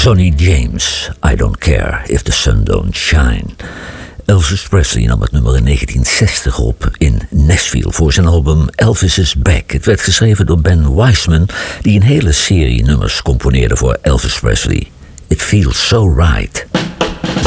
Sonny James, I Don't Care If The Sun Don't Shine. Elvis Presley nam het nummer in 1960 op in Nashville voor zijn album Elvis Is Back. Het werd geschreven door Ben Wiseman, die een hele serie nummers componeerde voor Elvis Presley. It Feels So Right.